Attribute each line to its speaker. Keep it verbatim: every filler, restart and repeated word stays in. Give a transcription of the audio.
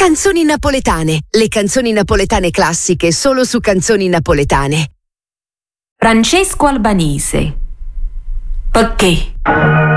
Speaker 1: Canzoni napoletane, le canzoni napoletane classiche solo su Canzoni Napoletane.
Speaker 2: Francesco Albanese. Perché?